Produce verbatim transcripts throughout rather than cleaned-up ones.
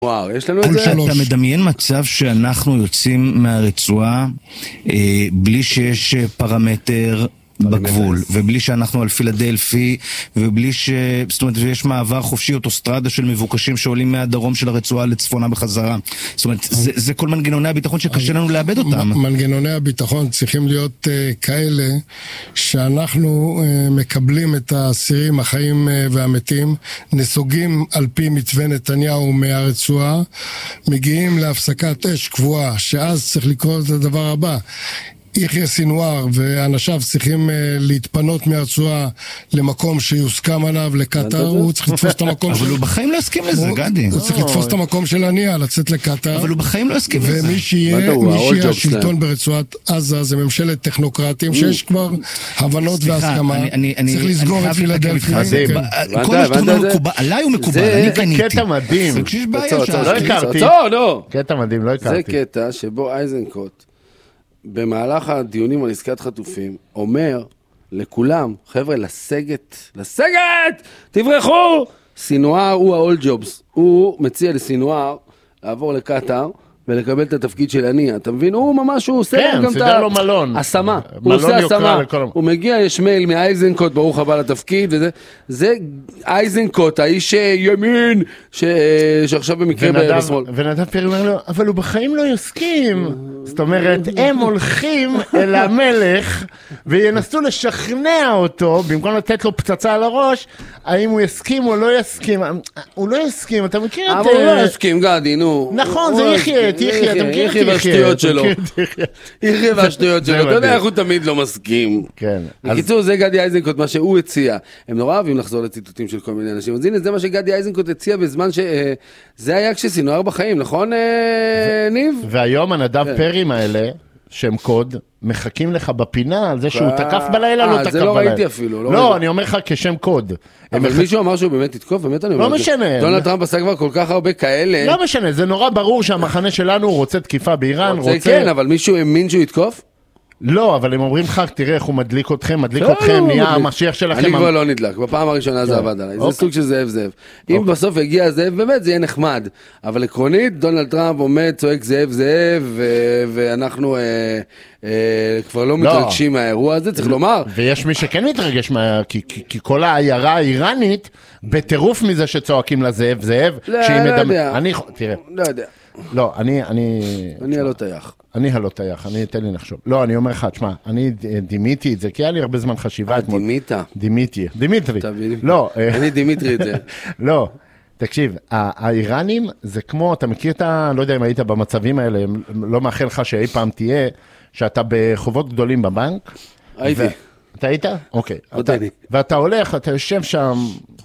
וואו, יש לנו את זה. אתה מדמיין מצב שאנחנו יוצאים מהרצועה אה, בלי שיש פרמטר בגבול, ובלי שאנחנו על פילדלפי, ובלי ש... זאת אומרת, יש מעבר חופשי, אוטוסטרדה של מבוקשים שעולים מהדרום של הרצועה לצפונה בחזרה. זאת אומרת, זה, זה כל מנגנוני הביטחון שקשה לנו לאבד אותם. מנגנוני הביטחון צריכים להיות uh, כאלה שאנחנו uh, מקבלים את האסירים החיים uh, והמתים, נסוגים על פי מתווה נתניהו מהרצועה, מגיעים להפסקת אש קבועה, שאז צריך לקרוא את הדבר הבא. יחיא סינואר ואנשיו צריכים uh, להתפנות מהרצועה למקום שיוסכם עליו לקטר, הוא צריך לתפוס את המקום אבל הוא בחיים לא הסכים לזה, גדי. הוא צריך לתפוס את המקום של הנייה, לצאת לקטר. אבל הוא בחיים לא הסכים לזה. ומי שיהיה, מי שיהיה השלטון ברצועת עזה, זה ממשלת טכנוקרטים, שיש כבר הבנות והסכמה, צריך לסגור את פילדלפי. כל מה שאתה אומר מקובל, עליי הוא מקובל, אני קניתי. זה קטע מדהים. לא הכרתי. קטע מדהים, לא הכרתי. זה קטע שבו איזנקוט במהלך הדיונים על עסקת חטופים, אומר לכולם, חבר'ה, לסגת, לסגת, תברחו! סינואר הוא ה-all jobs, הוא מציע לסינואר לעבור לקטר, ולקבל את התפקיד של הנייה, אתה מבין? הוא ממש, הוא עושה כן, גם את ההשמה, הוא עושה השמה, הוא מגיע, יש מייל מאייזנקוט, ברוך הבא לתפקיד, וזה, זה אייזנקוט, האיש ימין, ש... שעכשיו במקרה בשמאל. ונדב פרי אומר לו, אבל הוא בחיים לא יסכים, זאת אומרת, הם הולכים אל המלך, וינסו לשכנע אותו, במקום לתת לו פצצה על הראש, האם הוא יסכים או לא יסכים, הוא לא יסכים, אתה מכיר את... אבל הוא לא יסכים, גדי, נו. נכון, זה יחיה, יחיה, אתה מכיר את יחיה והשטויות שלו. יחיה והשטויות שלו, אתה יודע איך הוא תמיד לא מסכים. כן. בקיצור, זה גדי איזנקוט, מה שהוא הציע. הם נורא אוהבים לחזור לציטוטים של כל מיני אנשים. אז הנה, זה מה שגדי איזנקוט הציע בזמן ש... זה היה כשסינואר בחיים, נכון, ניב? והיום הנדב פרים האלה, שם קוד, מחכים לך בפינה על זה שהוא תקף בלילה, לא תקף בלילה. זה לא ראיתי אפילו. לא, אני אומר לך כשם קוד. אבל מישהו אמר שהוא באמת יתקוף, באמת אני אומר. לא משנה. דונלד טראמפ עשה כבר כל כך הרבה כאלה. לא משנה, זה נורא ברור שהמחנה שלנו רוצה תקיפה באיראן, רוצה... כן, אבל מישהו האמין שהוא יתקוף? לא, אבל הם אומרים לך, תראה איך הוא מדליק אתכם, מדליק אתכם, נהיה המשיח שלכם. אני כבר לא נדלק, בפעם הראשונה זה עבד עליי. זה סוג של זאב זאב. אם בסוף הגיע זאב, באמת זה יהיה נחמד. אבל עקרונית, דונלד טראמפ עומד, צועק זאב זאב, ואנחנו כבר לא מתרגשים מהאירוע הזה, צריך לומר. ויש מי שכן מתרגש, כי כל העיירה האיראנית, בטירוף מזה שצועקים לזאב זאב, לא יודע. תראה. לא יודע. לא, אני... אני הלא טייח. אני הלא טייח, אני אתן לי נחשוב. לא, אני אומר לך, תשמע, אני דימיתי את זה, כי היה לי הרבה זמן חשיבה. דימית? דימיתי, דימיטרי. לא. אני דימיטרי את זה. לא, תקשיב, האיראנים זה כמו, אתה מכיר את ה... לא יודע אם היית במצבים האלה, לא מאחל לך שאי פעם תהיה, שאתה בחובות גדולים בבנק. הייתי. אתה היית? אוקיי. ואתה הולך, אתה יושב שם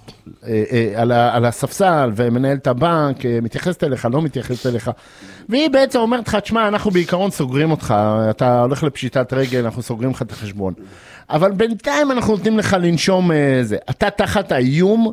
על, על הספסל ומנהל את הבנק, מתייחסת אליך, לא מתייחסת אליך, והיא בעצם אומרת לך, תשמע, אנחנו בעיקרון סוגרים אותך, אתה הולך לפשיטת רגל, אנחנו סוגרים לך את החשבון, אבל בינתיים אנחנו נותנים לך לנשום זה, אתה תחת האיום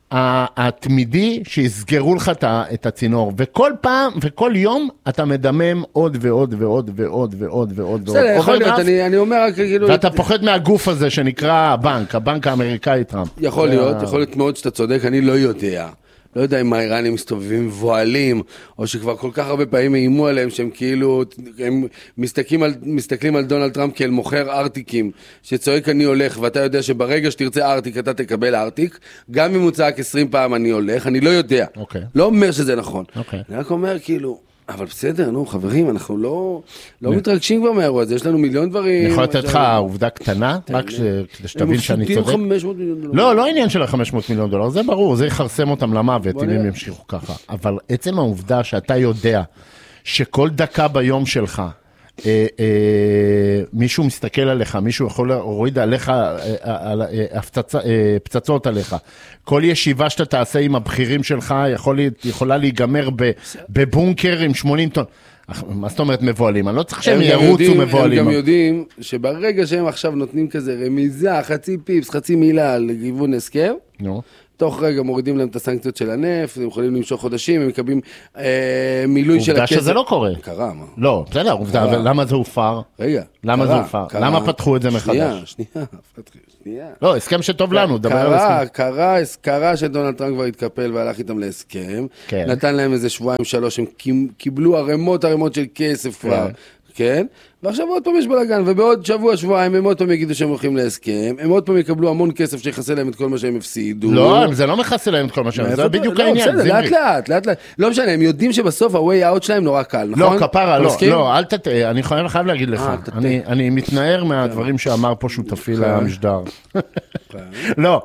התמידי שיסגרו לך את הצינור, וכל פעם וכל יום אתה מדמם עוד ועוד ועוד ועוד ועוד ועוד. בסדר, יכול להיות, אני אומר רק כאילו... ואתה פוחד מהגוף הזה שנקרא הבנק, הבנק האמריקאי טראמפ. יכול להיות, יכול להיות מאוד שאתה צודק, אני לא יודע. לא יודע אם האיראנים מסתובבים מבועלים, או שכבר כל כך הרבה פעמים איימו עליהם, שהם כאילו, הם מסתכלים על, מסתכלים על דונלד טראמפ כאל מוכר ארטיקים, שצועק אני הולך, ואתה יודע שברגע שתרצה ארטיק, אתה תקבל ארטיק, גם אם הוא צעק עשרים פעם אני הולך, אני לא יודע. Okay. לא אומר שזה נכון. Okay. אני רק אומר כאילו, אבל בסדר, נו, חברים, אנחנו לא, לא מתרגשים כבר מהאירוע הזה, יש לנו מיליון דברים. אני יכול לתת לך עובדה קטנה, רק כדי שתבין שאני צודק. הם מפסידים חמש מאות מיליון דולר. לא, לא עניין של ה-חמש מאות מיליון דולר, זה ברור, זה יחרסם אותם למוות, אם הם ימשיכו ככה. אבל עצם העובדה שאתה יודע שכל דקה ביום שלך, אה, אה, מישהו מסתכל עליך, מישהו יכול להוריד עליך, אה, אה, אה, פצצות עליך, כל ישיבה שאתה תעשה עם הבכירים שלך יכול, יכולה להיגמר בבונקר עם שמונים טון. מה זאת אומרת מבועלים? אני לא צריך שהם ירוצו מבועלים. הם גם יודעים שברגע שהם עכשיו נותנים כזה רמיזה, חצי פיפס, חצי מילה לגיוון הסכם, נו. תוך רגע מורידים להם את הסנקציות של הנפט, הם יכולים למשוך חודשים, הם מקבלים אה, מילוי של הכסף. עובדה שזה לא קורה. קרה, מה? לא, בסדר, עובדה, אבל למה זה הופר? רגע, למה זה הופר? למה פתחו את זה מחדש? שנייה, שנייה, שנייה. לא, הסכם שטוב לנו, דבר על הסכם. קרה, קרה שדונלד טראמפ כבר התקפל והלך איתם להסכם, נתן להם איזה שבועיים שלוש, הם קיבלו ערימות ערימות של כסף כבר, כן? ועכשיו עוד פעם יש בלגן, ובעוד שבוע, שבועיים, הם עוד פעם יגידו שהם הולכים להסכם, הם עוד פעם יקבלו המון כסף שיחסה להם את כל מה שהם הפסידו. לא, זה לא מכסה להם את כל מה שהם, זה בדיוק העניין. לא, בסדר, לאט לאט, לאט לאט. לא משנה, הם יודעים שבסוף ה-way out שלהם נורא קל, נכון? לא, כפרה, לא, לא, אל תטעה, אני חייב להגיד לך, אני מתנער מהדברים שאמר פה שותפי למשדר. לא.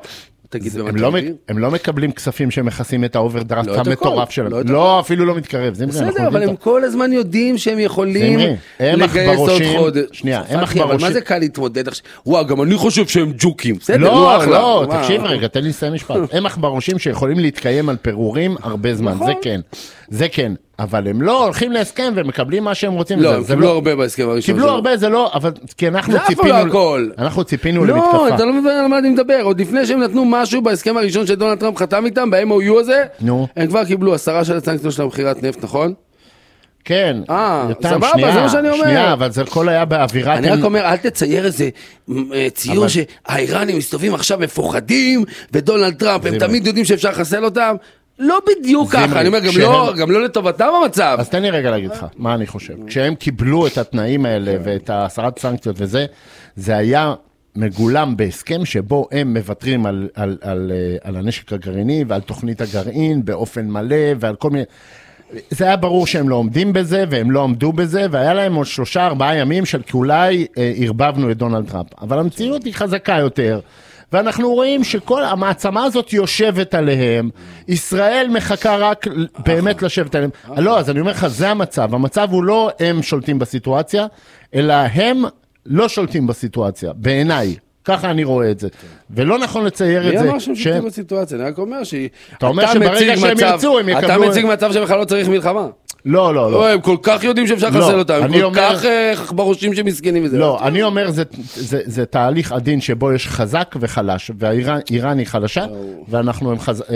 הם לא מקבלים כספים שמכסים את האוברדרפט המטורף שלהם. לא, אפילו לא מתקרב. בסדר, אבל הם כל הזמן יודעים שהם יכולים לגייס עוד חודש. שנייה, הם אכברושים. מה זה קל להתמודד עכשיו? וואו, גם אני חושב שהם ג'וקים. לא, לא, תקשיב רגע, תן לי לסיים משפט. הם אכברושים שיכולים להתקיים על פירורים הרבה זמן, זה כן. זה כן. אבל הם לא הולכים להסכם ומקבלים מה שהם רוצים. לא, הם קיבלו הרבה בהסכם הראשון. קיבלו הרבה, זה לא, אבל כי אנחנו ציפינו, אנחנו ציפינו למתקפה. לא, אתה לא מבין על מה אני מדבר. עוד לפני שהם נתנו משהו בהסכם הראשון שדונלד טראמפ חתם איתם, ב-אם או יו הזה, הם כבר קיבלו עשרה של הסנקציות של המחירת נפט, נכון? כן. אה, סבבה, זה מה שאני אומר. שנייה, אבל זה הכל היה באווירת... אני רק אומר, אל תצייר איזה ציור שהאיראנים מסתובבים עכשיו מפוחדים, ודונלד טראמפ, הם תמיד יודעים שאפשר לחסל אותם. לא בדיוק ככה, אני אומר, גם לא, גם לא לטובתם המצב. אז תן לי רגע להגיד לך, מה אני חושב. כשהם קיבלו את התנאים האלה ואת הסרת סנקציות וזה, זה היה מגולם בהסכם שבו הם מוותרים על, על, על, על הנשק הגרעיני ועל תוכנית הגרעין באופן מלא ועל כל מיני... זה היה ברור שהם לא עומדים בזה והם לא עמדו בזה, והיה להם עוד שלושה ארבעה ימים של כאולי אה, הרבבנו את דונלד טראמפ. אבל המציאות היא חזקה יותר. ואנחנו רואים שכל המעצמה הזאת יושבת עליהם, ישראל מחכה רק באמת לשבת עליהם. לא, אז אני אומר לך, זה המצב. המצב הוא לא הם שולטים בסיטואציה, אלא הם לא שולטים בסיטואציה, בעיניי. ככה אני רואה את זה. ולא נכון לצייר את זה. מי אמר שהם שולטים בסיטואציה? אני רק אומר שהיא... אתה אומר שברגע שהם ירצו, הם יקבלו... אתה מציג מצב שבכלל לא צריך מלחמה. לא, לא, לא. הם כל כך יודעים שאפשר לחסל אותם, הם כל כך בראשים שמסכנים מזה. לא, אני אומר, זה תהליך עדין שבו יש חזק וחלש, והאיראן היא חלשה, ואנחנו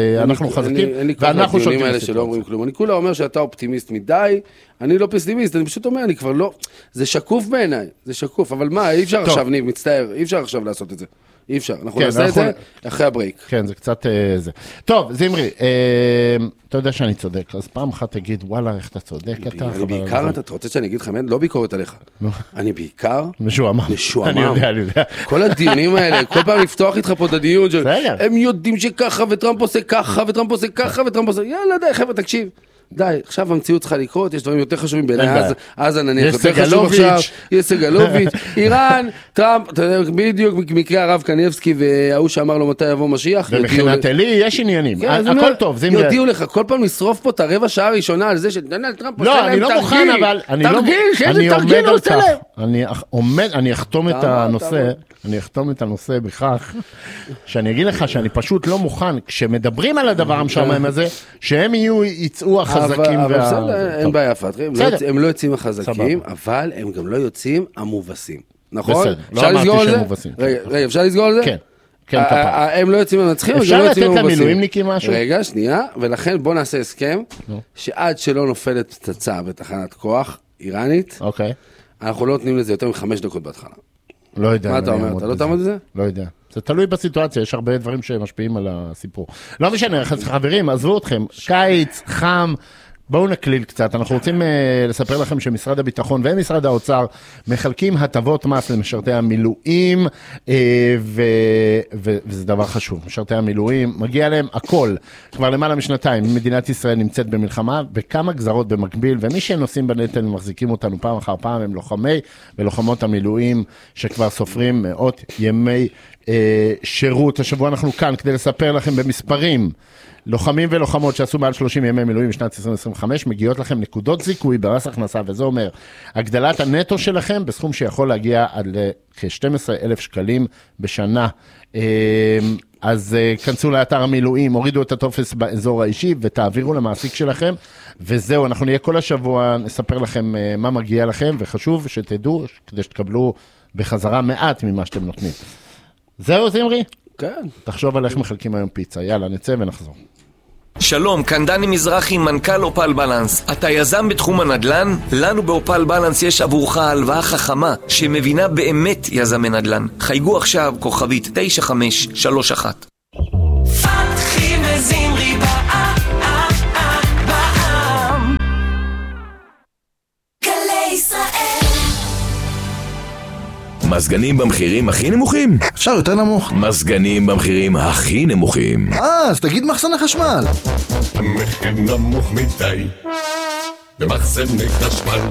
חזקים, ואנחנו שולטים בסיטואציה. אני כולה אומר שאתה אופטימיסט מדי, אני לא פסימיסט, אני פשוט אומר, אני כבר לא... זה שקוף בעיניי, זה שקוף, אבל מה, אי אפשר עכשיו, ניב, מצטער, אי אפשר עכשיו לעשות את זה. אי אפשר, אנחנו נעשה את זה אחרי הברייק. כן, זה קצת זה. טוב, זמרי, אתה יודע שאני צודק, אז פעם אחת תגיד, וואלה, איך אתה צודק אתה? אני בעיקר, אתה רוצה שאני אגיד לך, לא ביקורת עליך. אני בעיקר... משועמם. משועמם. אני יודע, אני יודע. כל הדיונים האלה, כל פעם לפתוח איתך פה את הדיון, הם יודעים שככה, וטראמפ עושה ככה, וטראמפ עושה ככה, וטראמפ עושה... יאללה, די, חבר'ה, תקשיב. די, עכשיו המציאות צריכה לקרות, יש דברים יותר חשובים בעיניי, אז אני יותר חשוב עכשיו, יש סגלוביץ', איראן, טראמפ, אתה יודע, בדיוק מקרה הרב קניבסקי והוא שאמר לו מתי יבוא משיח. ומבחינת אלי יש עניינים, הכל טוב, זה יודיעו לך, כל פעם לשרוף פה את הרבע שעה הראשונה על זה שדונלד טראמפ עושה להם תרגיל. לא, אני לא מוכן, אבל... תרגיל, שאיזה תרגיל הוא עושה להם. אני עומד, אני אחתום את הנושא, אני אחתום את הנושא בכך, שאני אגיד לך שאני פשוט לא מוכן, כשמדברים על הדבר המשעמם הזה, שהם יהיו, יצאו החזקים. אבל בסדר, אין בעיה פתחי, הם לא יוצאים החזקים, אבל הם גם לא יוצאים המובסים. נכון? בסדר, לא אמרתי שהם מובסים. רגע, אפשר לסגור על זה? כן. כן, כפה. הם לא יוצאים המנצחים, אפשר לתת למילואימניקים משהו? רגע, שנייה, ולכן בוא נעשה הסכם, שעד שלא נופלת פצצה בתחנת כוח איראנית, אוקיי. אנחנו לא נותנים לזה יותר מחמש דקות בהתחלה. לא יודע. מה אתה אומר? אתה לא תעמוד בזה? לא יודע. זה תלוי בסיטואציה, יש הרבה דברים שמשפיעים על הסיפור. לא משנה, חברים, עזבו אתכם, קיץ, חם, בואו נקליל קצת. אנחנו רוצים uh, לספר לכם שמשרד הביטחון ומשרד האוצר מחלקים הטבות מס למשרתי המילואים, uh, ו... ו... וזה דבר חשוב. משרתי המילואים, מגיע להם הכל. כבר למעלה משנתיים, מדינת ישראל נמצאת במלחמה, בכמה גזרות במקביל, ומי שנושאים בנטל מחזיקים אותנו פעם אחר פעם, הם לוחמי ולוחמות המילואים, שכבר סופרים מאות ימי uh, שירות. השבוע אנחנו כאן כדי לספר לכם במספרים, לוחמים ולוחמות שעשו מעל שלושים ימי מילואים בשנת עשרים עשרים וחמש, מגיעות לכם נקודות זיכוי במס הכנסה, וזה אומר, הגדלת הנטו שלכם בסכום שיכול להגיע עד לכ-שנים עשר אלף שקלים בשנה. אז כנסו לאתר המילואים, הורידו את הטופס באזור האישי, ותעבירו למעסיק שלכם, וזהו, אנחנו נהיה כל השבוע, נספר לכם מה מגיע לכם, וחשוב שתדעו, כדי שתקבלו בחזרה מעט ממה שאתם נותנים. זהו, זמרי? כן. תחשוב על איך מחלקים היום פיצה. יאללה, נצא ונחזור. שלום, כאן דני מזרחי, מנכ"ל אופל בלנס. אתה יזם בתחום הנדל"ן? לנו באופל בלנס יש עבורך הלוואה חכמה שמבינה באמת יזמי נדל"ן. חייגו עכשיו כוכבית תשע חמש שלוש אחת. פתחי וזמרי בעם גלי ישראל. מזגנים במחירים הכי נמוכים? אפשר יותר נמוך. מזגנים במחירים הכי נמוכים. אה, אז תגיד מחסן החשמל. המחיר נמוך מדי במחסני חשמל.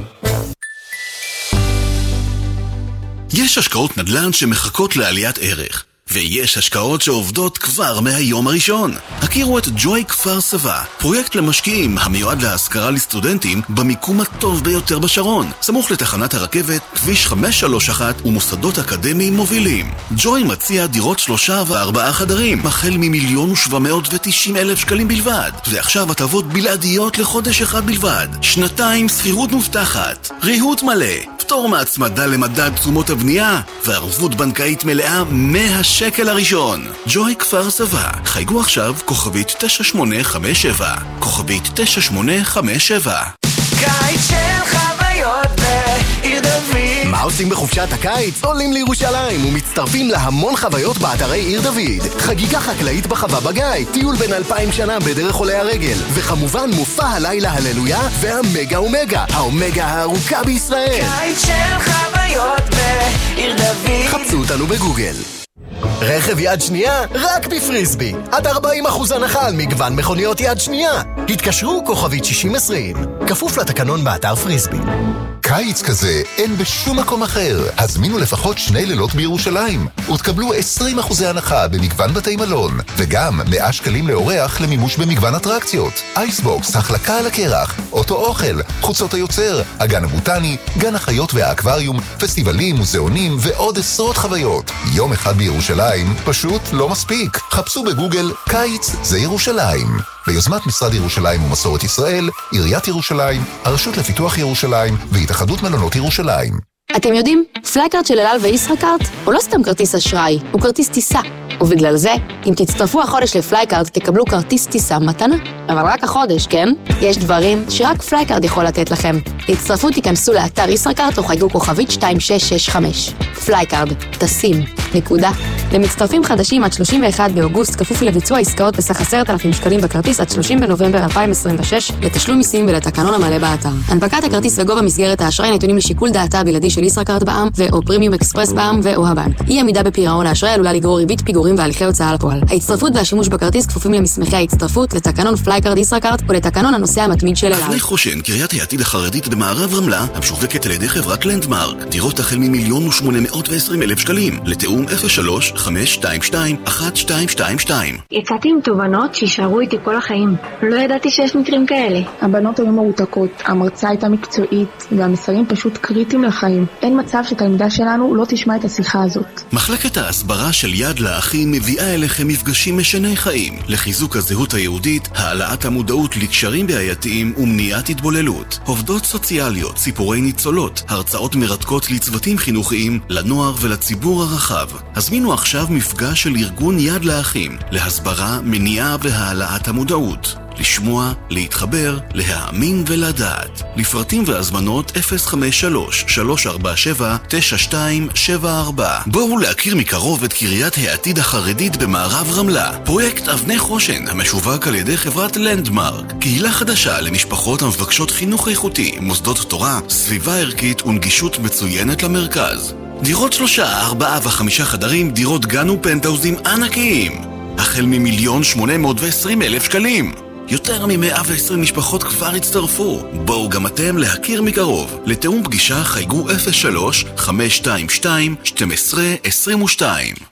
יש השקעות נדל"ן שמחכות לעליית ערך, ויש השקעות שעובדות כבר מהיום הראשון. הכירו את ג'וי כפר סבא, פרויקט למשקיעים המיועד להשכרה לסטודנטים במיקום הטוב ביותר בשרון, סמוך לתחנת הרכבת, כביש חמש שלוש אחת ומוסדות אקדמיים מובילים. ג'וי מציע דירות שלושה וארבעה חדרים, החל ממיליון ושבע מאות ותשעים אלף שקלים בלבד, ועכשיו הטבות בלעדיות לחודש אחד בלבד, שנתיים סחירות מובטחת, ריהוט מלא, פטור מהצמדה למדד תשומות הבנייה, וערבות בנקאית מלאה מהשקל הראשון. ג'וי כפר סבא, חייגו עכשיו כוכבית תשע שמונה חמש שבע, כוכבית תשע שמונה חמש שבע. קיץ של חוויות בעיר דוד. מה עושים בחופשת הקיץ? עולים לירושלים ומצטרפים להמון חוויות באתרי עיר דוד. חגיגה חקלאית בחווה בגיא, טיול בין אלפיים שנה בדרך עולי הרגל, וכמובן מופע הלילה הללויה והמגה אומגה, האומגה הארוכה בישראל. קיץ של חוויות בעיר דוד. חפשו אותנו בגוגל. רכב יד שנייה רק בפריסבי, עד ארבעים אחוז הנחה על מגוון מכוניות יד שנייה. התקשרו כוכבית שישים עשרים, כפוף לתקנון באתר פריסבי. קיץ כזה אין בשום מקום אחר. הזמינו לפחות שני לילות בירושלים ותקבלו עשרים אחוז הנחה במגוון בתי מלון, וגם מאה שקלים לאורח למימוש במגוון אטרקציות. אייסבוקס, החלקה על הקרח, אוטו אוכל, חוצות היוצר, הגן הבוטני, גן החיות והאקווריום, פסטיבלים, מוזיאונים ועוד עשרות חוויות. יום אחד בירושלים פשוט לא מספיק. חפשו בגוגל קיץ זה ירושלים. ביוזמת משרד ירושלים ומסורת ישראל, עיריית ירושלים, הרשות לפיתוח ירושלים והתאחדות מלונות ירושלים. אתם יודעים, פלייקארט של אל על וישראכרט הוא לא סתם כרטיס אשראי, הוא כרטיס טיסה. ובגלל זה, אם תצטרפו החודש לפלייקארט, תקבלו כרטיס טיסה מתנה. אבל רק החודש, כן? יש דברים שרק פלייקארט יכול לתת לכם. להצטרפו תיכנסו לאתר ישראכרט או חייגו כוכבית שתיים שש שש חמש. פלייקארט, טסים, נקודה. למצטרפים חדשים עד שלושים ואחד באוגוסט, כפוף לביצוע עסקאות בסך עשרת אלפים שקלים בכרטיס עד שלושים בנובמבר אלפיים עשרים ושש, לתשלום מיסים ולתקנון המלא באתר. הנפקת הכרטיס וגובה מסגרת האשראי נתונים לשיקול דעתה הבלעדי של ישראכרט בע"מ ו/או פרימיום אקספרס בע"מ ו/או הבנק. אי עמידה בפירעון האשראי עלולה לגרור ריבית פיגורים והליכי הוצאה לפועל. ההצטרפות והשימוש בכרטיס כפופים למסמכי ההצטרפות, לתקנון פלייקארט ישראכרט ולתקנון הנוסע המתמיד של אל על. אבני חושן, קריית העתיד החרדית במערב רמלה, המשווקת על ידי חברת לנדמרק. דירות החל ממיליון ושמונה מאות ועשרים אלף שקלים. לתאום אפס שלוש חמש שתיים שתיים אחת שתיים שתיים שתיים. יצאתי עם תובנות שישארו איתי כל החיים. לא ידעתי שיש מקרים כאלה. הבנות היו מרותקות, המרצה הייתה מקצועית, והמסרים פשוט קריטיים לחיים. אין מצב שתלמידה שלנו לא תשמע את השיחה הזאת. מחלקת ההסברה של יד לאחים מביאה אליכם מפגשים משני חיים, לחיזוק הזהות היהודית, העלאת המודעות לקשרים בעייתיים ומניעת התבוללות. עובדות סוציאליות, סיפורי ניצולות, הרצאות מרתקות לצוותים חינוכיים, לנוער ולציבור הרחב. הזמינו עכשיו מפגש של ארגון יד לאחים, להסברה, מניעה והעלאת המודעות. לשמוע, להתחבר, להאמין ולדעת. לפרטים והזמנות אפס חמש שלוש שלוש ארבע שבע תשע שתיים שבע ארבע. בואו להכיר מקרוב את קריית העתיד החרדית במערב רמלה. פרויקט אבני חושן המשווק על ידי חברת לנדמרק. קהילה חדשה למשפחות המבקשות חינוך איכותי, מוסדות תורה, סביבה ערכית ונגישות מצוינת למרכז. דירות שלושה, ארבעה וחמישה חדרים, דירות גן ופנטהאוזים ענקיים. החל ממיליון שמונה מאות ועשרים אלף שקלים. יותר מ-מאה ועשרים משפחות כבר הצטרפו. בואו גם אתם להכיר מקרוב. לתאום פגישה חייגו אפס שלוש חמש שתיים שתיים שתים עשרה עשרים ושתיים.